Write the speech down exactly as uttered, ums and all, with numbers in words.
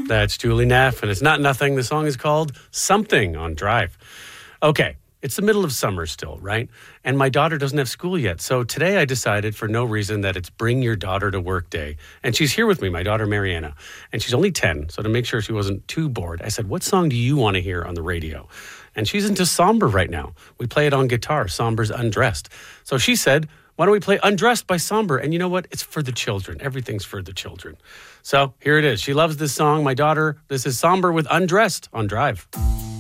That's Julie Neff, and it's not nothing. The song is called Something on Drive. Okay, it's the middle of summer still, right? And my daughter doesn't have school yet. So today I decided for no reason that it's Bring Your Daughter to Work Day. And she's here with me, my daughter Mariana. And she's only ten. So to make sure she wasn't too bored, I said, what song do you want to hear on the radio? And she's into Somber right now. We play it on guitar, Somber's Undressed. So she said, why don't we play Undressed by Somber? And you know what? It's for the children. Everything's for the children. So here it is. She loves this song. My daughter, this is Somber with Undressed on Drive.